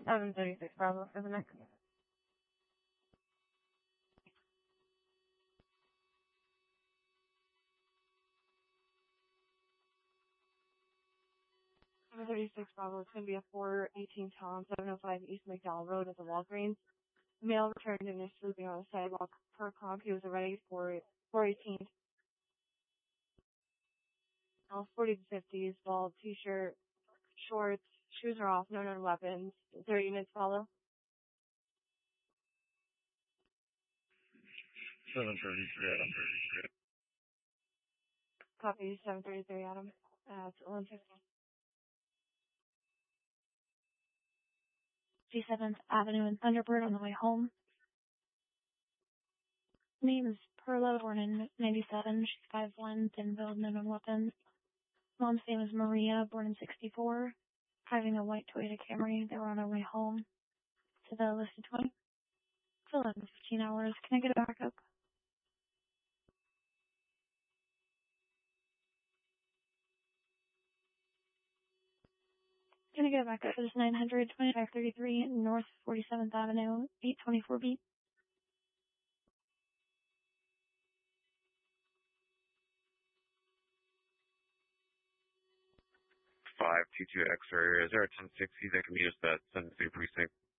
736 Bravo for the next. 736 Bravo. It's going to be a 418 Tom, 705 East McDowell Road at the Walgreens. Male returned and is sleeping on the sidewalk. Per comp, he was already 418. All 40 to 50s, bald, t-shirt, shorts, shoes are off, no known weapons. 30 minutes follow. 733 Adam. Copy 733 Adam. It's 150. G7th Avenue and Thunderbird on the way home. Name is Perla, born in 97. She's 5'1", thin build, no known weapons. Mom's name is Maria, born in 64. Driving a white Toyota Camry. They were on their way home to the listed 20. It's 11:15 hours. Can I get a backup? Can I get a backup for this 900, 2533 North 47th Avenue, 824B? 522 X-ray. Is there a 1060 that can be used at 73 precinct?